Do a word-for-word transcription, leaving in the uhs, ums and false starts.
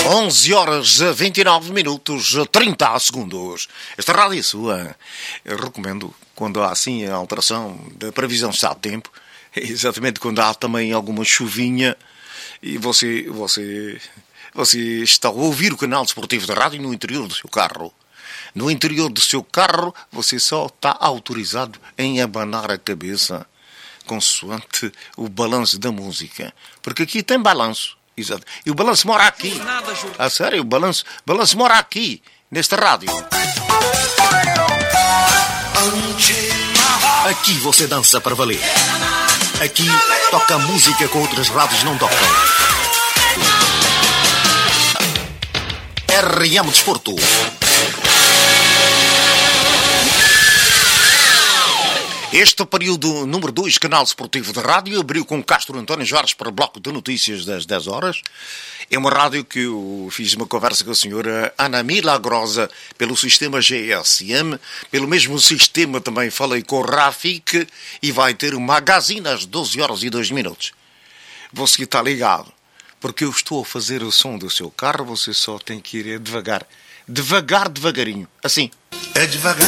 onze horas, vinte e nove minutos, trinta segundos. Esta rádio é sua. Eu recomendo, quando há assim a alteração da previsão de estado de tempo, exatamente quando há também alguma chuvinha, e você, você, você está a ouvir o canal desportivo da rádio no interior do seu carro. No interior do seu carro, você só está autorizado em abanar a cabeça, consoante o balanço da música. Porque aqui tem balanço. Exato. E o balanço mora aqui. A sério, o balanço, balanço mora aqui, nesta rádio. Aqui você dança para valer. Aqui toca música que outras rádios não tocam. R M Desporto. Este período número dois, canal desportivo de rádio, abriu com Castro António Jorge para o bloco de notícias das dez horas. É uma rádio que eu fiz uma conversa com a senhora Ana Milagrosa pelo sistema G S M. Pelo mesmo sistema também falei com o Rafik e vai ter um magazine às doze horas e dois minutos. Você está ligado, porque eu estou a fazer o som do seu carro, você só tem que ir devagar. Devagar, devagarinho. Assim. É devagar.